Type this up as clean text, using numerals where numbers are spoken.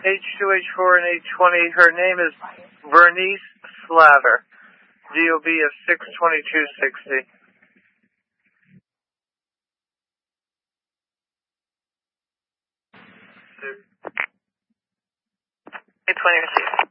H2H4 and 820. Her name is Vernice Slatter. DOB of 62260. 820 received.